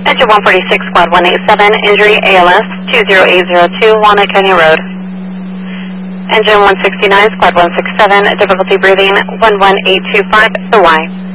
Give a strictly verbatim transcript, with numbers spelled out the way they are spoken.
Engine one forty-six, squad one eighty-seven, injury A L S two zero eight zero two, Walnut Canyon Road. Engine one sixty-nine, squad one sixty-seven, difficulty breathing one one eight two five, the Y.